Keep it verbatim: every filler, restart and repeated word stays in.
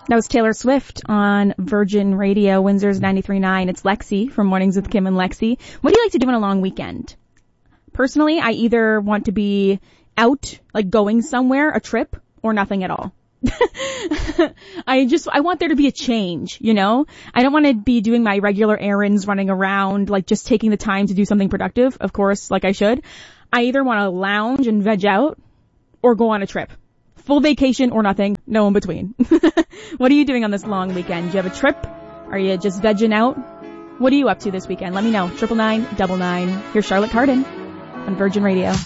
That was Taylor Swift on Virgin Radio, Windsor's ninety-three point nine. It's Lexi from Mornings with Kim and Lexi. What do you like to do on a long weekend? Personally, I either want to be out, like going somewhere, a trip, or nothing at all. I just, I want there to be a change, you know? I don't want to be doing my regular errands, running around, like just taking the time to do something productive, of course, like I should. I either want to lounge and veg out or go on a trip. Full vacation or nothing, no in between. What are you doing on this long weekend? Do you have a trip? Are you just vegging out? What are you up to this weekend? Let me know. Triple nine, double nine. Here's Charlotte Cardin on Virgin Radio.